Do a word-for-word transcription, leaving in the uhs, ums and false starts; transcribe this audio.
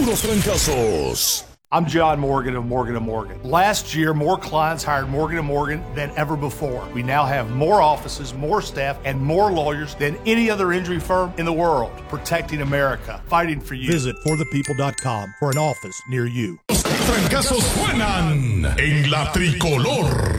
Puros Trancazos. I'm John Morgan of Morgan and Morgan. Last year, more clients hired Morgan and Morgan than ever before. We now have more offices, more staff, and more lawyers than any other injury firm in the world. Protecting America, fighting for you. Visit for the people dot com for an office near you. Los trancazos suenan en la tricolor.